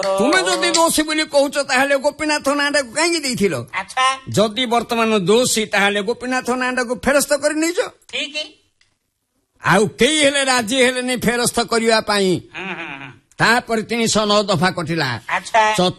ତୁମେ ଯଦି ଦୋଷୀ ବୋଲି କହୁଛ ତାହେଲେ ଗୋପୀନାଥ ନାଁଟାକୁ କାହିଁକି ଦେଇଥିଲ? ଯଦି ବର୍ତ୍ତମାନ ଦୋଷୀ ତାହେଲେ ଗୋପୀନାଥ ନାଁଟାକୁ ଫେରସ୍ତ କରି ନେଇଛ। ଆଉ କେହି ହେଲେ ରାଜି ହେଲେନି ଫେରସ୍ତ କରିବା ପାଇଁ। ତାପରେ 309 ଦଫା କଟିଲା।